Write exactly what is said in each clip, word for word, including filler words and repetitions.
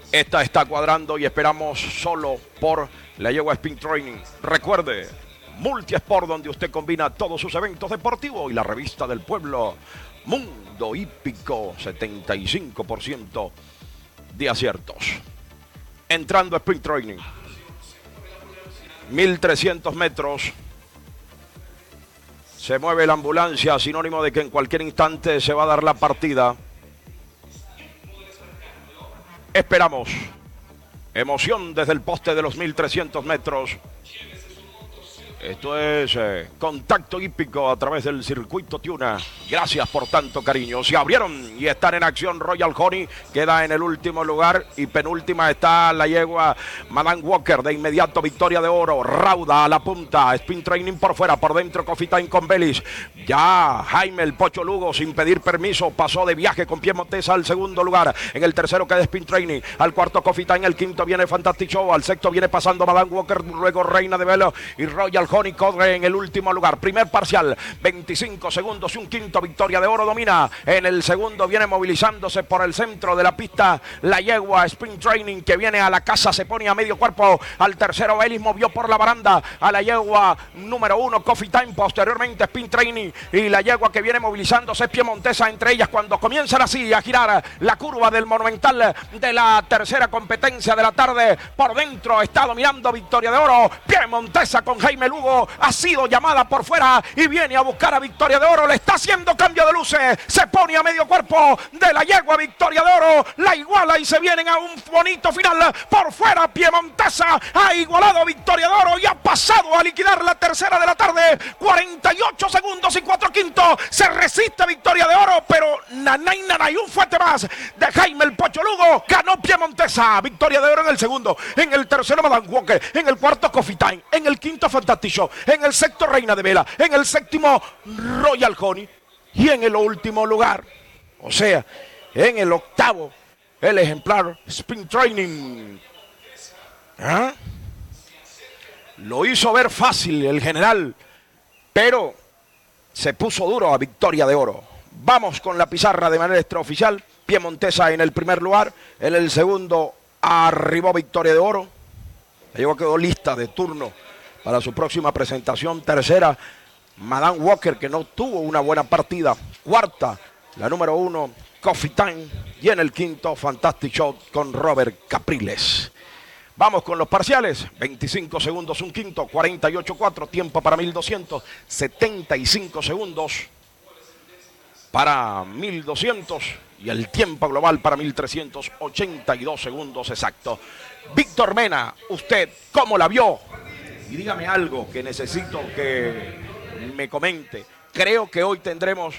Esta está cuadrando y esperamos solo por la yegua Spin Training. Recuerde, Multisport, donde usted combina todos sus eventos deportivos, y la revista del pueblo, Mundo Hípico, setenta y cinco por ciento de aciertos. Entrando a Spin Training. mil trescientos metros. Se mueve la ambulancia, sinónimo de que en cualquier instante se va a dar la partida. Esperamos. Emoción desde el poste de los mil trescientos metros. Esto es eh, contacto hípico a través del circuito Tiuna. Gracias por tanto cariño. Se abrieron y están en acción. Royal Honey queda en el último lugar y penúltima está la yegua Madame Walker. De inmediato victoria de oro. Rauda a la punta. Spin Training por fuera, por dentro Coffee Time con Belis. Ya Jaime el Pocho Lugo, sin pedir permiso, pasó de viaje con Pie Montesa al segundo lugar. En el tercero queda Spin Training. Al cuarto Coffee Time. El quinto viene Fantastic Show. Al sexto viene pasando Madame Walker. Luego Reina de Velo y Royal Honey Codre en el último lugar. Primer parcial, veinticinco segundos y un quinto. Victoria de oro domina. En el segundo viene movilizándose por el centro de la pista la yegua Spin Training, que viene a la casa, se pone a medio cuerpo. Al tercero Belis movió por la baranda a la yegua número uno Coffee Time. Posteriormente Spin Training y la yegua que viene movilizándose Pie Montesa entre ellas, cuando comienzan así a girar la curva del Monumental de la tercera competencia de la tarde. Por dentro está dominando Victoria de oro. Pie Montesa con Jaime Lugo ha sido llamada por fuera y viene a buscar a Victoria de oro. Le está haciendo cambio de luces. Se pone a medio cuerpo de la yegua Victoria de oro. La iguala y se vienen a un bonito final. Por fuera Pie Montesa ha igualado a Victoria de oro y ha pasado a liquidar la tercera de la tarde. cuarenta y ocho segundos y cuatro quintos. Se resiste Victoria de oro, pero nanay nanay, un fuerte más de Jaime el Pocho Lugo. Ganó Pie Montesa. Victoria de oro en el segundo. En el tercero Madame Walker. En el cuarto Coffee Time. En el quinto Fantastic Show. En el sexto Reina de Vela, en el séptimo Royal Honey y en el último lugar, o sea, en el octavo, el ejemplar Spin Training. ¿Ah? Lo hizo ver fácil el general, pero se puso duro a Victoria de oro. Vamos con la pizarra de manera extraoficial. Pie Montesa en el primer lugar, en el segundo arribó Victoria de oro. La yegua quedó lista de turno para su próxima presentación. Tercera, Madame Walker, que no tuvo una buena partida. Cuarta, la número uno, Coffee Time. Y en el quinto, Fantastic Shot con Robert Capriles. Vamos con los parciales. veinticinco segundos, un quinto, cuarenta y ocho cuatro. Tiempo para mil doscientos, setenta y cinco segundos para mil doscientos. Y el tiempo global para mil trescientos ochenta y dos segundos exacto. Víctor Mena, ¿usted cómo la vio? Y dígame algo que necesito que me comente. Creo que hoy tendremos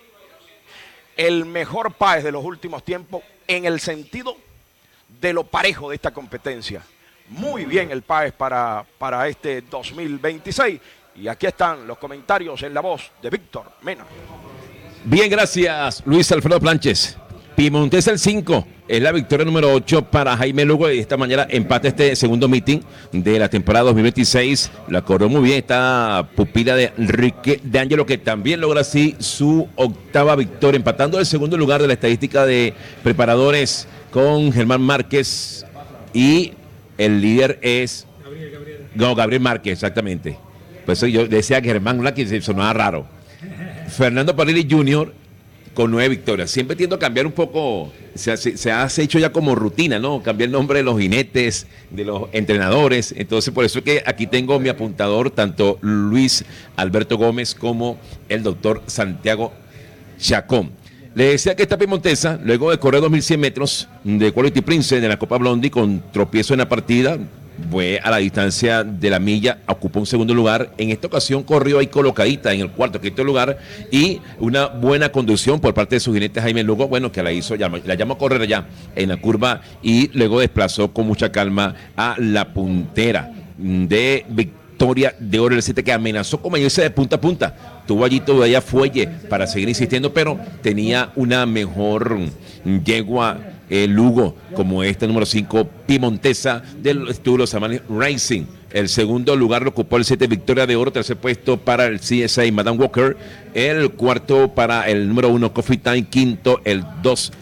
el mejor Páez de los últimos tiempos en el sentido de lo parejo de esta competencia. Muy bien el Páez para, para este dos mil veintiséis. Y aquí están los comentarios en la voz de Víctor Mena. Bien, gracias Luis Alfredo Planches. Pie Montesa el cinco, es la victoria número ocho para Jaime Lugo. Y esta mañana empate este segundo meeting de la temporada dos mil veintiséis. La corrió muy bien esta pupila de Enrique de Angelo, que también logra así su octava victoria, empatando el segundo lugar de la estadística de preparadores con Germán Márquez. Y el líder es Gabriel, Gabriel. No, Gabriel Márquez, exactamente. Por eso yo decía que Germán Márquez sonaba raro. Fernando Parilli junior con nueve victorias. Siempre tiendo a cambiar un poco, se, se, se ha hecho ya como rutina, ¿no? Cambiar el nombre de los jinetes, de los entrenadores. Entonces, por eso es que aquí tengo mi apuntador, tanto Luis Alberto Gómez como el doctor Santiago Chacón. Le decía que esta Pie Montesa, luego de correr dos mil cien metros de Quality Prince de la Copa Blondie con tropiezo en la partida, fue a la distancia de la milla, ocupó un segundo lugar. En esta ocasión corrió ahí colocadita en el cuarto, quinto lugar, y una buena conducción por parte de su jinete Jaime Lugo, bueno, que la hizo, la llamó a correr allá en la curva y luego desplazó con mucha calma a la puntera de Victoria de oro, el siete, que amenazó con irse de punta a punta. Tuvo allí todavía fuelle para seguir insistiendo, pero tenía una mejor yegua eh, Lugo, como este número cinco, Pie Montesa del Estudio Samani Racing. El segundo lugar lo ocupó el siete, Victoria de oro. Tercer puesto para el C S A Madame Walker. El cuarto para el número uno, Coffee Time. Quinto, el dos,